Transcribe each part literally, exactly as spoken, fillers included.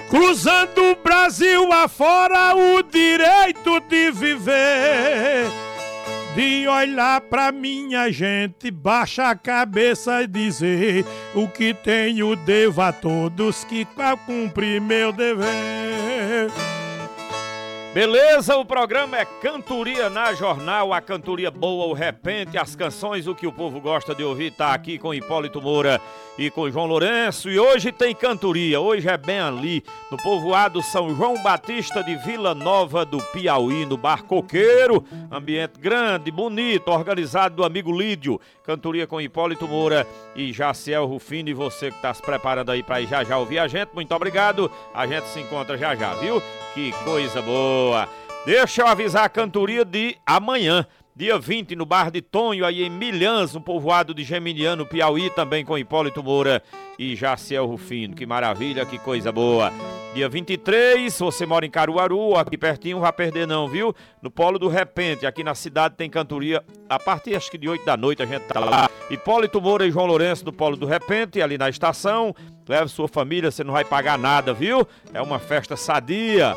Cruzando o Brasil afora, o direito de viver, de olhar pra minha gente, baixa a cabeça e dizer: o que tenho devo a todos, que cumpri meu dever. Beleza, o programa é Cantoria na Jornal, a cantoria boa, o repente, as canções, o que o povo gosta de ouvir, tá aqui com Hipólito Moura e com João Lourenço. E hoje tem cantoria, hoje é bem ali, no povoado São João Batista de Vila Nova do Piauí, no Bar Coqueiro, ambiente grande, bonito, organizado do amigo Lídio. Cantoria com Hipólito Moura e Jaciel Rufino, e você que tá se preparando aí pra ir já já ouvir a gente, muito obrigado, a gente se encontra já já, viu? Que coisa boa! Deixa eu avisar a cantoria de amanhã, dia vinte, no Bar de Tonho, aí em Milhãs, no povoado de Geminiano, Piauí, também com Hipólito Moura e Jaciel Rufino. Que maravilha, que coisa boa! Dia vinte e três, se você mora em Caruaru, aqui pertinho, não vai perder não, viu? No Polo do Repente, aqui na cidade tem cantoria, a partir acho que de oito da noite a gente tá lá. Hipólito Moura e João Lourenço do Polo do Repente, ali na estação. Leve sua família, você não vai pagar nada, viu? É uma festa sadia.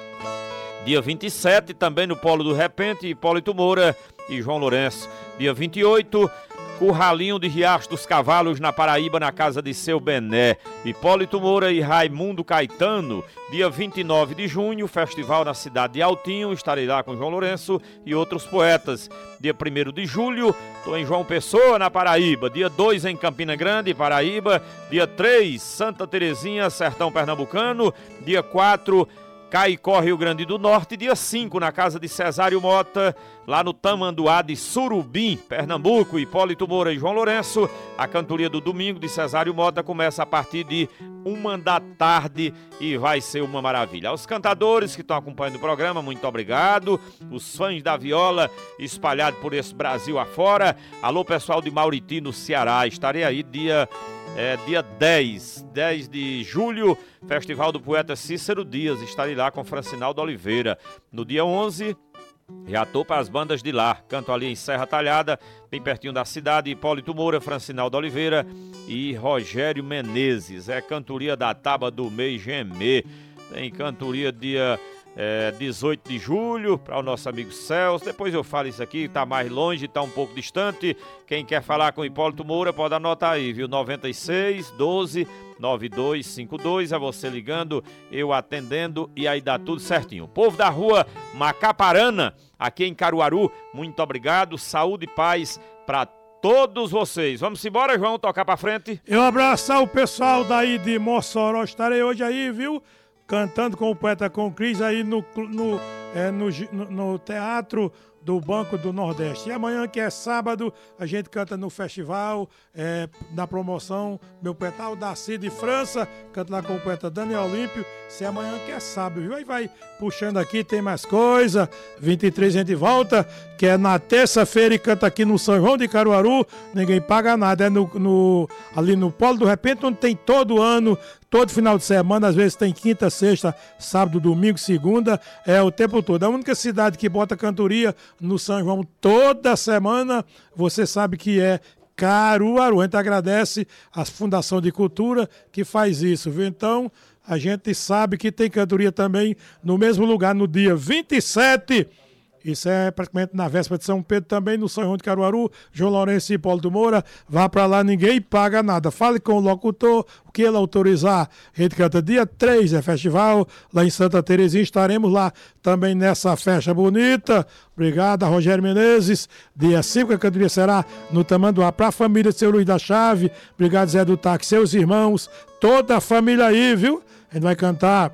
Dia vinte e sete, também no Polo do Repente, Hipólito Moura e João Lourenço. Dia vinte e oito, Curralinho de Riacho dos Cavalos, na Paraíba, na casa de Seu Bené. Hipólito Moura e Raimundo Caetano. Dia vinte e nove de junho, festival na cidade de Altinho, estarei lá com João Lourenço e outros poetas. Dia primeiro de julho, estou em João Pessoa, na Paraíba. Dia dois, em Campina Grande, Paraíba. Dia três, Santa Terezinha, Sertão Pernambucano. Dia quatro, Caicó, Rio Grande do Norte. Dia cinco, na casa de Cesário Mota, lá no Tamanduá de Surubim, Pernambuco. Hipólito Moura e João Lourenço. A cantoria do domingo de Cesário Mota começa a partir de uma da tarde e vai ser uma maravilha. Aos cantadores que estão acompanhando o programa, muito obrigado. Os fãs da viola espalhados por esse Brasil afora. Alô, pessoal de Mauriti, no Ceará. Estarei aí dia... É, dia dez, dez de julho, Festival do Poeta Cícero Dias, estarei lá com Francinaldo Oliveira. No dia onze, já tô para as bandas de lá, canto ali em Serra Talhada, bem pertinho da cidade, Hipólito Moura, Francinaldo Oliveira e Rogério Menezes. É cantoria da Taba do Mês Gemê. Tem cantoria dia... É, dezoito de julho, para o nosso amigo Celso. Depois eu falo isso aqui, tá mais longe, tá um pouco distante. Quem quer falar com Hipólito Moura pode anotar aí, viu? noventa e seis, doze, noventa e dois cinquenta e dois, é você ligando, eu atendendo e aí dá tudo certinho. Povo da rua Macaparana, aqui em Caruaru, muito obrigado, saúde e paz para todos vocês. Vamos embora, João, tocar para frente. Eu abraçar o pessoal daí de Mossoró, estarei hoje aí, viu? Cantando com o poeta com Cris aí no, no, é, no, no, no Teatro do Banco do Nordeste. E amanhã, que é sábado, a gente canta no festival, é, na promoção, meu poeta Aldaci de França, canta lá com o poeta Daniel Olímpio. Se amanhã, que é sábado, viu? Aí vai puxando aqui, tem mais coisa. vinte e três a gente volta, que é na terça-feira, e canta aqui no São João de Caruaru, ninguém paga nada, é no, no, ali no Polo do Repente, onde tem todo ano, todo final de semana, às vezes tem quinta, sexta, sábado, domingo, segunda, é o tempo todo. A única cidade que bota cantoria no São João toda semana, você sabe que é Caruaru. A gente agradece a Fundação de Cultura que faz isso, viu? Então, a gente sabe que tem cantoria também no mesmo lugar, no dia vinte e sete. Isso é praticamente na véspera de São Pedro, também no São João de Caruaru. João Lourenço e Hipólito Moura. Vá pra lá, ninguém paga nada. Fale com o locutor, o que ele autorizar. A gente canta dia três, é festival, lá em Santa Terezinha. Estaremos lá também nessa festa bonita. Obrigado, Rogério Menezes. Dia cinco, a cantoria será no Tamanduá, pra família de seu Luiz da Chave. Obrigado, Zé do Táxi, seus irmãos, toda a família aí, viu? A gente vai cantar...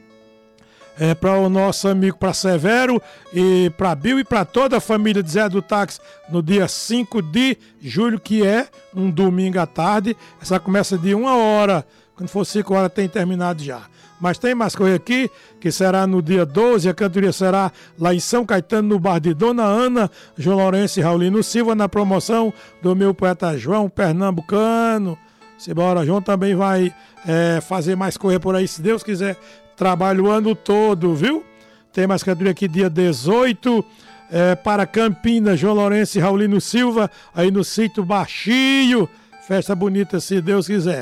É, para o nosso amigo, para Severo e para Bill e para toda a família de Zé do Táxi no dia cinco de julho, que é um domingo à tarde. Essa começa de uma hora, quando for cinco horas tem terminado já. Mas tem mais coisa aqui, que será no dia doze, a cantoria será lá em São Caetano, no bar de Dona Ana, João Lourenço e Raulino Silva, na promoção do meu poeta João Pernambucano. Simbora, João também vai é, fazer mais coisa por aí, se Deus quiser. Trabalho o ano todo, viu? Tem mais cantoria aqui dia dezoito, é, para Campinas, João Lourenço e Raulino Silva, aí no sítio Baixio. Festa bonita, se Deus quiser.